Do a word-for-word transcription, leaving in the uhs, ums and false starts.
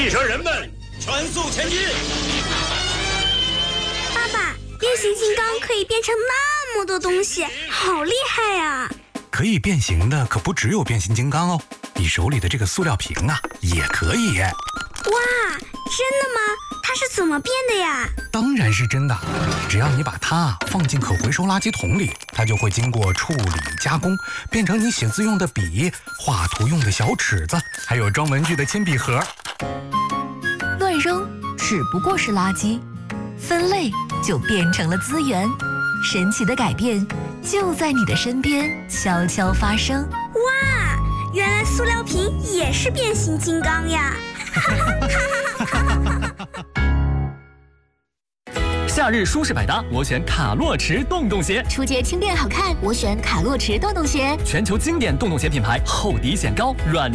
汽车人们，全速前进！ 爸爸，变形金刚可以变成那么多东西，好厉害呀！ 可以变形的可不只有变形金刚哦，你手里的这个塑料瓶啊，也可以。 哇，真的吗？它是怎么变的呀？ 当然是真的，只要你把它放进可回收垃圾桶里，它就会经过处理加工，变成你写字用的笔、画图用的小尺子，还有装文具的铅笔盒。 乱扔只不过是垃圾，分类就变成了资源。神奇的改变就在你的身边悄悄发生。 哇，原来塑料瓶也是变形金刚呀！ 夏日舒适百搭，我选卡洛驰洞洞鞋。 出街轻便好看，我选卡洛驰洞洞鞋。 全球经典洞洞鞋品牌，厚底显高，软。